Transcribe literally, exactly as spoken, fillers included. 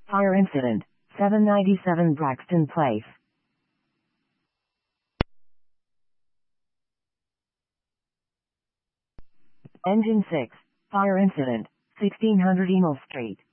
Fire incident, seven ninety-seven Braxton Place. Engine six, fire incident, sixteen hundred Emil Street.